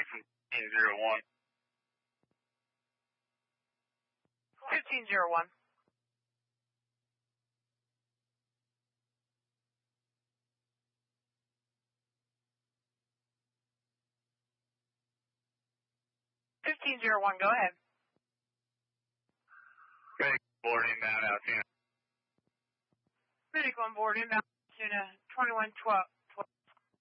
from 1501. 1501. Go ahead. Medic board inbound Altoona. Medic on board inbound Altoona 2112.